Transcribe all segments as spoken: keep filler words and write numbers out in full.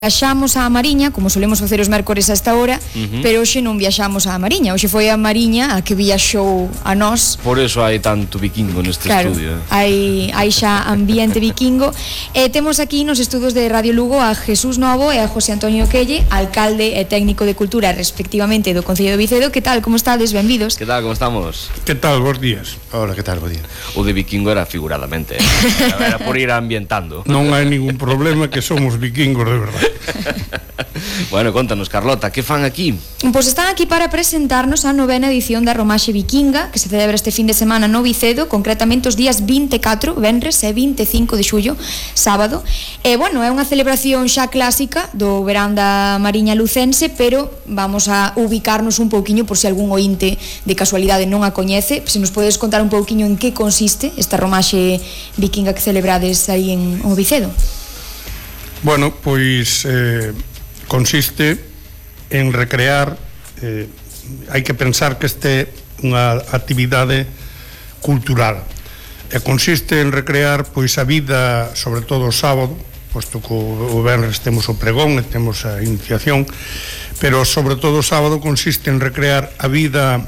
Viaxamos á Mariña, como solemos facer os mércores a esta hora, uh-huh. pero hoxe non viaxamos á Mariña, hoxe foi a Mariña a que viaxou a nós. Por eso hai tanto vikingo neste claro, estudio. Hai, hai xa ambiente vikingo. E temos aquí nos estudos de Radio Lugo a Jesús Novo e a José Antonio Quelle, alcalde e técnico de cultura respectivamente do Concello de Vicedo. Que tal, como estades? Benvidos. Que tal, como estamos? Que tal, bons días. Hola, que tal, bo día. O de vikingo era figuradamente, eh? Era por ir ambientando. Non hai ningún problema, que somos vikingos de verdade. Bueno, contanos, Carlota, que fan aquí? Pois están aquí para presentarnos a novena edición da Romaxe Vikinga, que se celebra este fin de semana no Vicedo, concretamente os días vinte e catro, venres, e vinte e cinco de xullo, sábado. E, bueno, é unha celebración xa clásica do verán da Mariña Lucense, pero vamos a ubicarnos un pouquiño por se algún ointe de casualidade non a coñece. Se nos podes contar un pouquiño en que consiste esta Romaxe Vikinga que celebrades aí en o Vicedo. Bueno, pois eh, consiste en recrear, eh, hai que pensar que este é unha actividade cultural, e consiste en recrear pois a vida, sobre todo o sábado, posto que o venres temos o pregón e temos a iniciación, pero sobre todo o sábado consiste en recrear a vida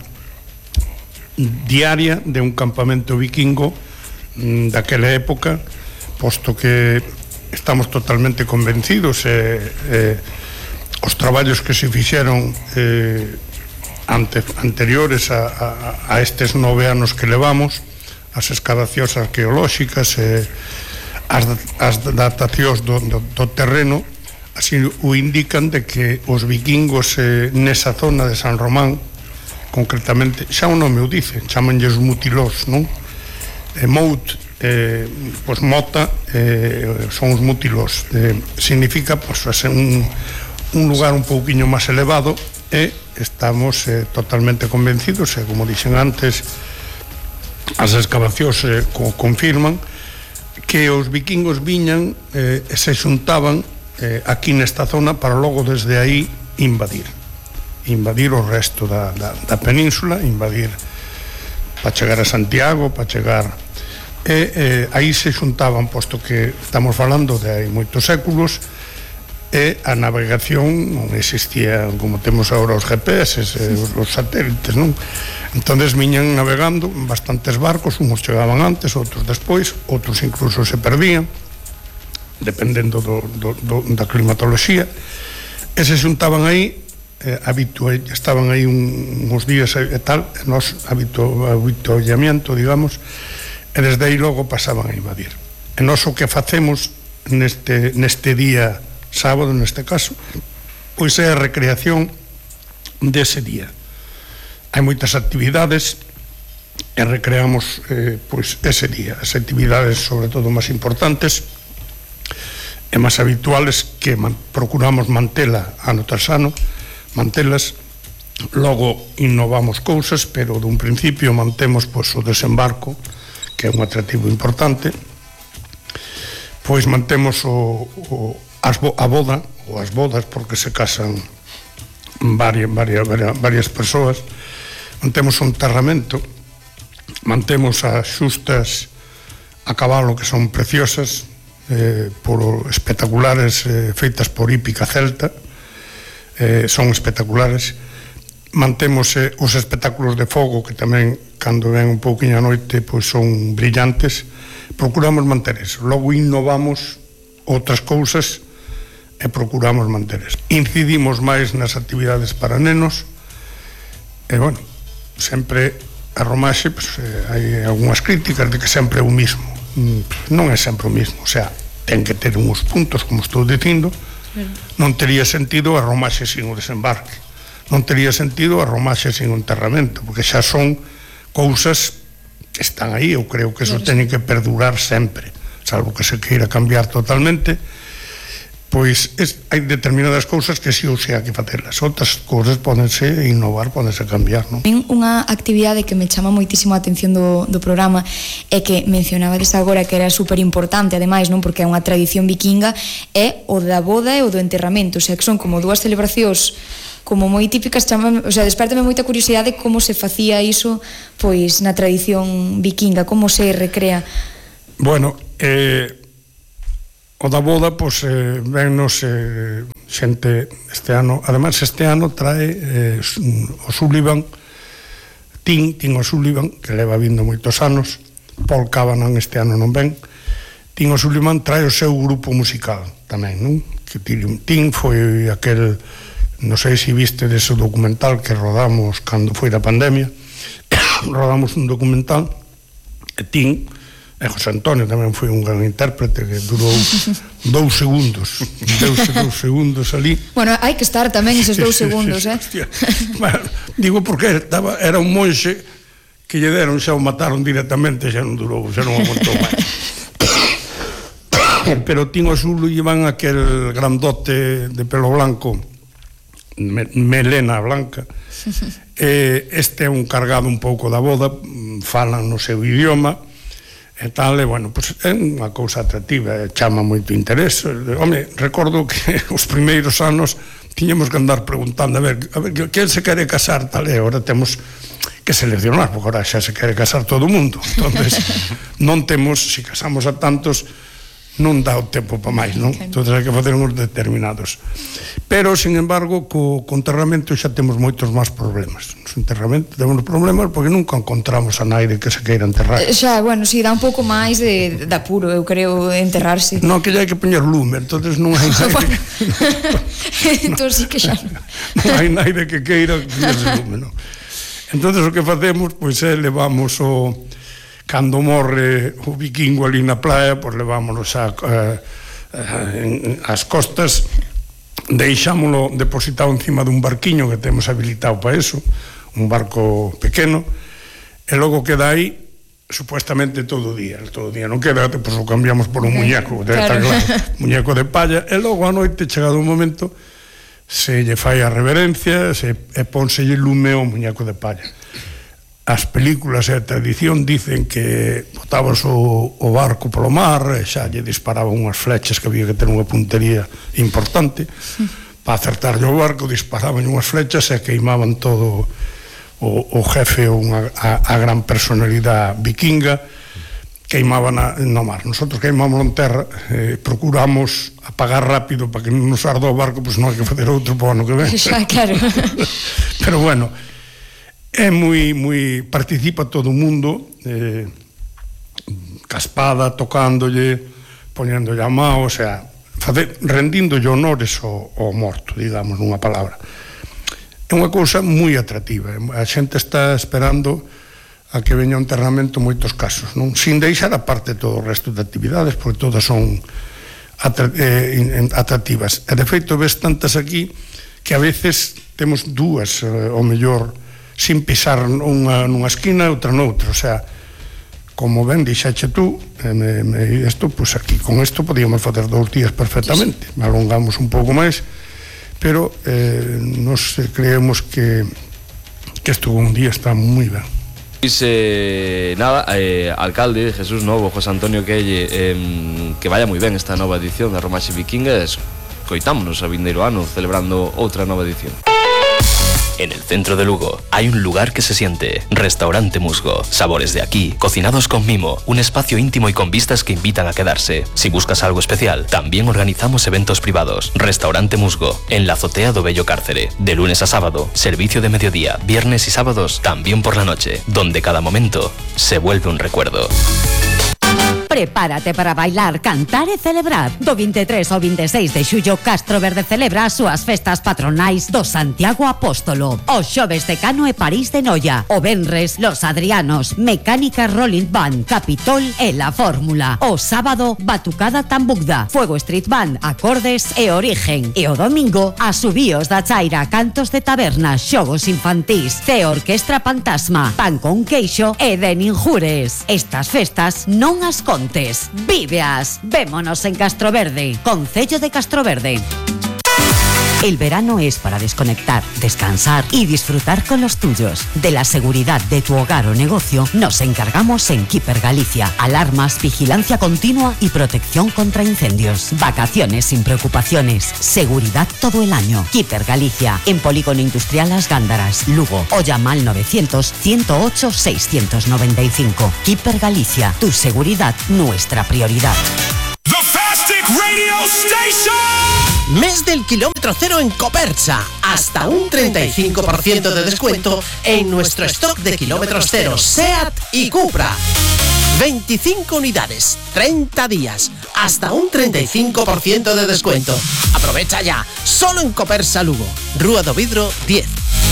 diaria de un campamento vikingo daquela época, posto que estamos totalmente convencidos e eh, os traballos que se fixeron eh, ante, anteriores a, a, a estes nove anos que levamos, as escavacións arqueolóxicas e as, as datacións do, do, do terreno así o indican, de que os vikingos eh, nesa zona de San Román, concretamente, xa o nome o dice, chamanlles mutilós, non? E mout, eh, pois mota, eh, son os mutilós, eh, significa pois un, un lugar un pouquiño máis elevado, e estamos eh, totalmente convencidos, e como dixen antes, as excavacións eh, co, confirman que os vikingos viñan eh, e se xuntaban eh, aquí nesta zona para logo desde aí invadir invadir o resto da, da, da península, invadir para chegar a Santiago, para chegar e eh, aí se xuntaban, posto que estamos falando de hai moitos séculos, e a navegación non existía como temos agora os G P S, eh, os, os satélites, non? Entonces viñan navegando bastantes barcos, uns chegaban antes, outros despois, outros incluso se perdían, dependendo do, do, do, da climatoloxía, e se xuntaban aí, eh, habito, estaban aí un, uns días e tal, e nos habito, habituallamiento, digamos, e desde aí logo pasaban a invadir. E nós o que facemos neste, neste día sábado, neste caso, pois é a recreación dese día. Hai moitas actividades e recreamos eh, pois ese día, as actividades sobre todo máis importantes e máis habituales, que man, procuramos mantela ano tras ano, mantelas, logo innovamos cousas, pero dun principio mantemos pois o desembarco, que é un atractivo importante, pois mantemos o, o, as, a boda, ou as bodas, porque se casan varias, varias, varias, varias persoas, mantemos o enterramento, mantemos as xustas a cabalo, que son preciosas, eh, por espectaculares, eh, feitas por hípica celta, eh, son espectaculares. Mantemos eh, os espectáculos de fogo, que tamén, cando ven un pouquinho a noite, pois son brillantes. Procuramos manter eso. Logo innovamos outras cousas e procuramos manter eso. Incidimos máis nas actividades para nenos e, bueno, sempre a Romaxe, pues, eh, hai algunhas críticas de que sempre é o mismo. Non é sempre o mismo, o sea, ten que ter uns puntos, como estou dicindo. Non tería sentido a Romaxe sin o desembarque, non tería sentido a Romaxe sin o enterramento, porque xa son cousas que están aí. Eu creo que eso teñen que perdurar sempre, salvo que se queira cambiar totalmente. Pois es, hai determinadas cousas que si ou xa hai que facelas, outras cousas pódense innovar, pódense cambiar, non? Unha actividade que me chama moitísimo a atención do, do programa é que mencionabades agora que era super importante, ademais, non, porque é unha tradición vikinga, é o da boda e o do enterramento, o sea, que son como dúas celebracións como moi típicas. Chama, o sea, despertame moita curiosidade como se facía iso pois na tradición vikinga, como se recrea. Bueno, eh o da boda, pois, eh, vennos eh, xente este ano. Ademais, este ano trae eh, o Sullivan, Tim, Tim o Sullivan, que leva vindo moitos anos. Paul Cavanagh este ano non ven. Tim o Sullivan trae o seu grupo musical tamén, non? Que Tim foi aquel, non sei se viste dese documental que rodamos cando foi da pandemia. Rodamos un documental e Tim e José Antonio tamén foi un gran intérprete que durou dous segundos deuse dous segundos ali. Bueno, hai que estar tamén eses dous segundos, eh? Bueno, digo porque estaba, era un monxe que lle deron, xa o mataron directamente, xa non durou, xa non aguantou máis. Pero Tim o Zulu llevan aquel grandote de pelo blanco, me, melena blanca. eh, este é un cargado un pouco da boda, falan no seu idioma e tal, e bueno, pues é unha cousa atractiva, chama moito interés. Home, recordo que os primeiros anos tiñamos que andar preguntando a ver, a ver quen se quere casar, tal, e agora temos que seleccionar, porque agora xa se quere casar todo o mundo, entonces non temos, se casamos a tantos, non dá o tempo para máis, non? Entón hai que facer uns determinados. Pero, sin embargo, co, co enterramento xa temos moitos máis problemas. No enterramento temos problemas porque nunca encontramos a naide que se queira enterrar. Xa, bueno, si, dá un pouco máis de, de apuro, eu creo, enterrarse. Non, que xa hai que poñer lume, entonces non hai naide. Bueno, entón sí que xa non. Non hai naide que queira poñerse lume, non? Entonces o que facemos, pois é, levamos o... Cando morre o vikingo ali na playa, pois levámonos a, a, a, as costas, deixámolo depositado encima dun barquiño que temos habilitado para eso, un barco pequeno, e logo queda aí supuestamente todo o día, todo o día non queda, pois o cambiamos por un muñeco, claro. Claro, muñeco de palla, e logo a noite, chegado un momento, se lle fai a reverencia, se, e pónselle lume ao muñeco de palla. As películas e a tradición dicen que botabas o, o barco polo mar e xa lle disparaban unhas flechas que había que ter unha puntería importante para acertarlle o barco, disparaban unhas flechas e queimaban todo o, o jefe ou unha, a, a gran personalidade vikinga, queimaban a, no mar. Nosotros queimamos en terra, eh, procuramos apagar rápido para que non nos arda o barco, pois non hai que fazer outro para o ano que ven. Xa, claro. Pero bueno, é moi, moi, participa todo o mundo, eh, caspada, tocándolle, poñéndolle a mão, o sea, facer, rendíndolle honores ao, ao morto, digamos, nunha palabra. É unha cousa moi atractiva, a xente está esperando a que veña un enterramento en moitos casos, non? Sin deixar aparte todo o resto de actividades, porque todas son atractivas. E de feito, ves tantas aquí que a veces temos dúas, ao mellor, sin pisar unha nunha esquina e outra noutra, o sea, como ben dixache tú, me, me, esto, pues aquí con isto podíamos facer dous días perfectamente, me alongamos un pouco máis, pero eh, nos creemos que que isto un día está moi ben. Dice, nada, eh, alcalde Jesús Novo, José Antonio Quelle, eh, que vaya moi ben esta nova edición da Romaxe Vikinga, escoitámonos a vindeiro ano celebrando outra nova edición. En el centro de Lugo hay un lugar que se siente, Restaurante Musgo. Sabores de aquí, cocinados con mimo, un espacio íntimo y con vistas que invitan a quedarse. Si buscas algo especial, también organizamos eventos privados. Restaurante Musgo, en la azotea do Bello Cárcere. De lunes a sábado, servicio de mediodía, viernes y sábados, también por la noche, donde cada momento se vuelve un recuerdo. Prepárate para bailar, cantar e celebrar. Do vinte e tres ao vinte e seis de xullo, Castroverde celebra as súas festas patronais do Santiago Apóstolo. O xoves de Cano e París de Noia. O venres, Los Adrianos, Mecánica Rolling Band, Capitol e La Fórmula. O sábado, Batucada Tambugda, Fuego Street Band, Acordes e Origen. E o domingo, Asubíos da Chaira, Cantos de Taberna, Xogos Infantís, C Orquestra Fantasma, Pan con Queixo e de Ninjures. Estas festas non as contes. Víveas, vémonos en Castroverde, Concello de Castroverde. El verano es para desconectar, descansar y disfrutar con los tuyos. De la seguridad de tu hogar o negocio nos encargamos en Keeper Galicia. Alarmas, vigilancia continua y protección contra incendios. Vacaciones sin preocupaciones. Seguridad todo el año. Keeper Galicia, en Polígono Industrial Las Gándaras, Lugo. O llama al novecientos, ciento ocho, seiscientos noventa y cinco. Keeper Galicia, tu seguridad, nuestra prioridad. The Fastic Radio Station. Mes del kilómetro cero en Copersa. Hasta un treinta y cinco por ciento de descuento en nuestro stock de kilómetros cero SEAT y Cupra. veinticinco unidades, treinta días, hasta un treinta y cinco por ciento de descuento. Aprovecha ya, solo en Copersa Lugo, Rúa do Vidro diez.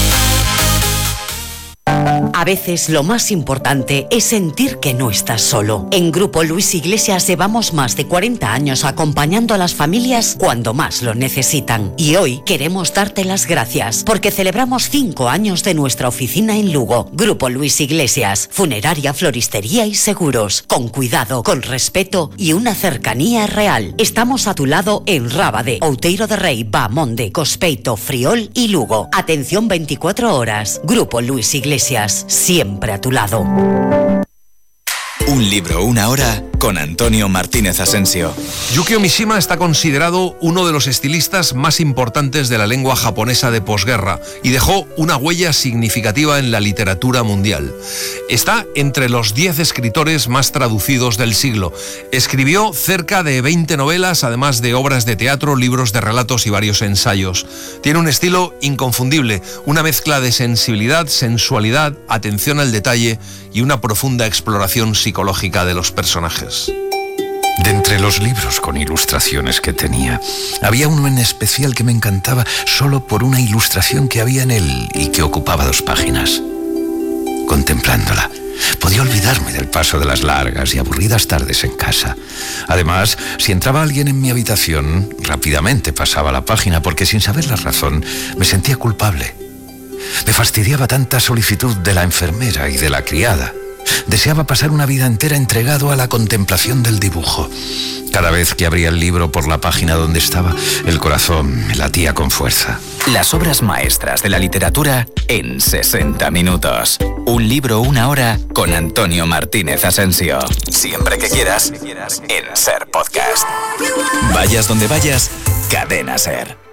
A veces lo más importante es sentir que no estás solo. En Grupo Luis Iglesias llevamos más de cuarenta años acompañando a las familias cuando más lo necesitan. Y hoy queremos darte las gracias porque celebramos cinco años de nuestra oficina en Lugo. Grupo Luis Iglesias, funeraria, floristería y seguros. Con cuidado, con respeto y una cercanía real. Estamos a tu lado en Rábade, Outeiro de Rei, Bamonde, Cospeito, Friol y Lugo. Atención veinticuatro horas. Grupo Luis Iglesias, siempre a tu lado. Un libro, una hora, con Antonio Martínez Asensio. Yukio Mishima está considerado uno de los estilistas más importantes de la lengua japonesa de posguerra y dejó una huella significativa en la literatura mundial. Está entre los diez escritores más traducidos del siglo. Escribió cerca de veinte novelas, además de obras de teatro, libros de relatos y varios ensayos. Tiene un estilo inconfundible, una mezcla de sensibilidad, sensualidad, atención al detalle y una profunda exploración psicológica de los personajes. De entre los libros con ilustraciones que tenía, había uno en especial que me encantaba solo por una ilustración que había en él y que ocupaba dos páginas. Contemplándola, podía olvidarme del paso de las largas y aburridas tardes en casa. Además, si entraba alguien en mi habitación, rápidamente pasaba la página porque sin saber la razón me sentía culpable. Me fastidiaba tanta solicitud de la enfermera y de la criada. Deseaba pasar una vida entera entregado a la contemplación del dibujo. Cada vez que abría el libro por la página donde estaba, el corazón me latía con fuerza. Las obras maestras de la literatura en sesenta minutos. Un libro, una hora, con Antonio Martínez Asensio. Siempre que quieras, en Ser Podcast. Vayas donde vayas, Cadena Ser.